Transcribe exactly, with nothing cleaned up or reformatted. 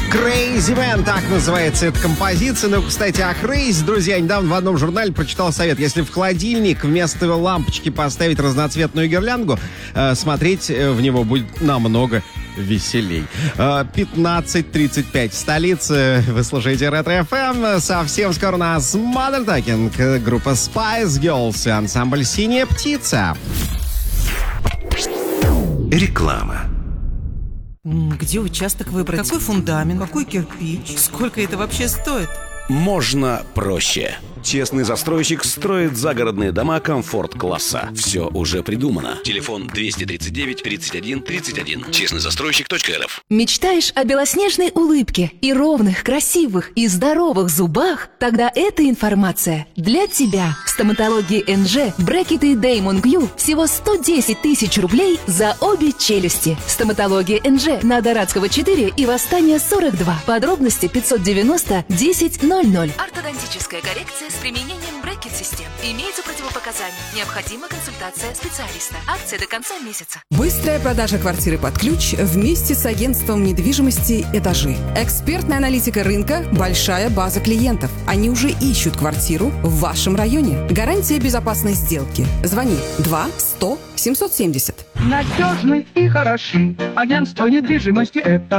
Crazy Man, так называется эта композиция. Ну, кстати, о Crazy, друзья, недавно в одном журнале прочитал совет. Если в холодильник вместо лампочки поставить разноцветную гирлянду, э, смотреть в него будет намного веселей. пятнадцать тридцать пять. Столица. Вы слушаете Ретро-эф эм. Совсем скоро у нас Mother Talking, группа Spice Girls и ансамбль «Синяя птица». Реклама. Где участок выбрать? Какой фундамент? Какой кирпич? Сколько это вообще стоит? Можно проще. Честный застройщик строит загородные дома комфорт-класса. Все уже придумано. Телефон двести тридцать девять тридцать один тридцать один. честный застройщик точка эр эф. Мечтаешь о белоснежной улыбке и ровных, красивых и здоровых зубах? Тогда эта информация для тебя. В стоматологии эн джи брекеты Damon Glue всего сто десять тысяч рублей за обе челюсти. Стоматология эн джи на Дорадского четыре и Восстания сорок два. Подробности пятьсот девяносто десять ноль ноль. Ортодонтическая коррекция с применением брекет-систем. Имеются противопоказания. Необходима консультация специалиста. Акция до конца месяца. Быстрая продажа квартиры под ключ вместе с агентством недвижимости «Этажи». Экспертная аналитика рынка, большая база клиентов. Они уже ищут квартиру в вашем районе. Гарантия безопасной сделки. Звони два сто семьсот семьдесят. Надежный и хороший. Агентство недвижимости «Это».